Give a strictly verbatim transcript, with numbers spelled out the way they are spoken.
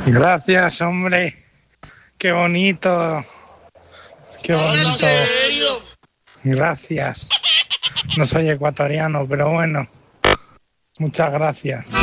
Gracias, hombre. Qué bonito. Qué bonito. Gracias. No soy ecuatoriano, pero bueno. Muchas gracias.